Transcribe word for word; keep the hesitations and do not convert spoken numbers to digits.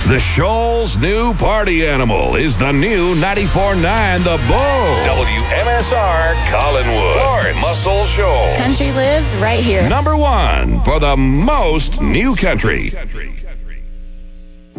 The Shoals' new party animal is the new ninety-four point nine The Bull. W M S R Collinwood. Florence. Muscle Shoals. Country lives right here. Number one for the most new country.